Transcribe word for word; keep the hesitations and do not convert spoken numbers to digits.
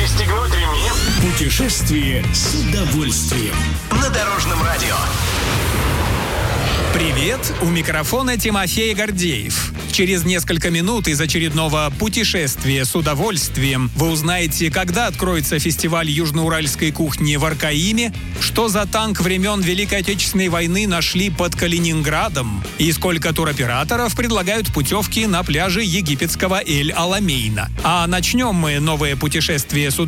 Пристегнуть ремни. Путешествие с удовольствием. На Дорожном радио. Привет, у микрофона Тимофей Гордеев. Через несколько минут из очередного «Путешествия с удовольствием» вы узнаете, когда откроется фестиваль южноуральской кухни в Аркаиме, что за танк времен Великой Отечественной войны нашли под Калининградом и сколько туроператоров предлагают путевки на пляже египетского Эль-Аламейна. А начнем мы новое путешествие с удовольствием